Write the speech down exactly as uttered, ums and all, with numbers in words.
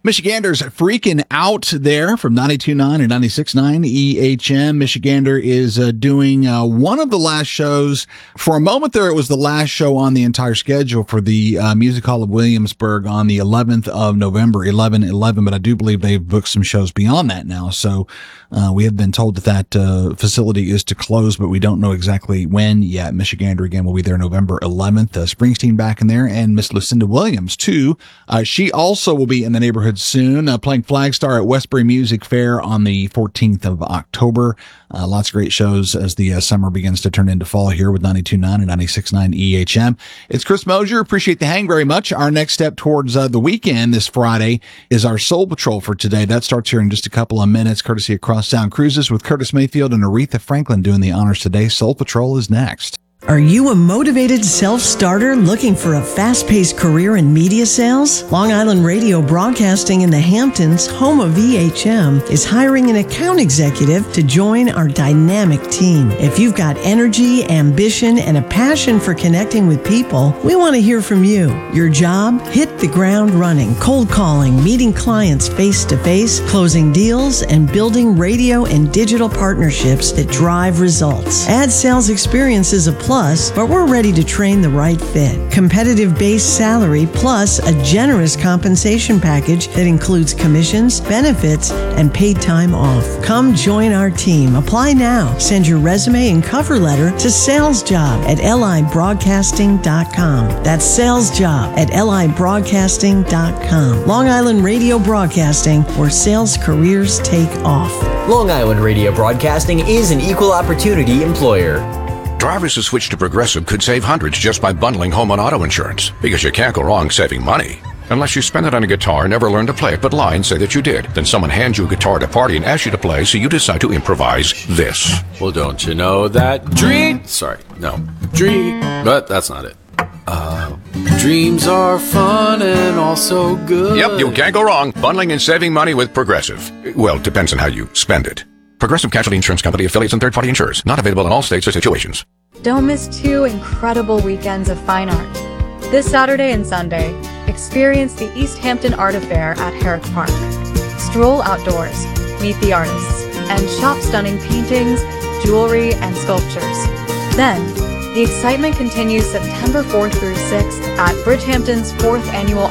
Michiganders freaking out there from ninety-two point nine and ninety-six point nine E H M. Michigander is uh, doing uh, one of the last shows. For a moment there, it was the last show on the entire schedule for the uh, Music Hall of Williamsburg on the eleventh of November, eleven eleven, but I do believe they've booked some shows beyond that now. So uh, we have been told that that uh, facility is to close, but we don't know exactly when yet. Michigander, again, will be there November eleventh. Uh, Springsteen back in there, and Miss Lucinda Williams, too. Uh, she also will be in the neighborhood soon, uh, playing Flagstar at Westbury Music Fair on the fourteenth of October. Uh, lots of great shows as the uh, summer begins to turn into fall here with ninety-two point nine and ninety-six point nine E H M. It's Chris Mosier. Appreciate the hang very much. Our next step towards uh, the weekend this Friday is our Soul Patrol for today. That starts here in just a couple of minutes, courtesy of Cross Sound Cruises with Curtis Mayfield and Aretha Franklin doing the honors today. Soul Patrol is next. Are you a motivated self-starter looking for a fast-paced career in media sales? Long Island Radio Broadcasting in the Hamptons, home of E H M, is hiring an account executive to join our dynamic team. If you've got energy, ambition, and a passion for connecting with people, we want to hear from you. Your job? Hit the ground running, cold calling, meeting clients face-to-face, closing deals, and building radio and digital partnerships that drive results. Ad sales experience is a plus. Plus, but we're ready to train the right fit. Competitive base salary plus a generous compensation package that includes commissions, benefits, and paid time off. Come join our team. Apply now. Send your resume and cover letter to salesjob at L I broadcasting dot com. That's salesjob at L I broadcasting dot com. Long Island Radio Broadcasting, where sales careers take off. Long Island Radio Broadcasting is an equal opportunity employer. Drivers who switch to Progressive could save hundreds just by bundling home and auto insurance, because you can't go wrong saving money. Unless you spend it on a guitar, never learn to play it, but lie and say that you did. Then someone hands you a guitar at a party and asks you to play, so you decide to improvise this. Well, don't you know that dream... Sorry, no. Dream... But that's not it. Uh, dreams are fun and also good. Yep, you can't go wrong bundling and saving money with Progressive. Well, it depends on how you spend it. Progressive Casualty Insurance Company, affiliates, and third-party insurers. Not available in all states or situations. Don't miss two incredible weekends of fine art. This Saturday and Sunday, experience the East Hampton Art Affair at Herrick Park. Stroll outdoors, meet the artists, and shop stunning paintings, jewelry, and sculptures. Then, the excitement continues September fourth through sixth at Bridgehampton's fourth Annual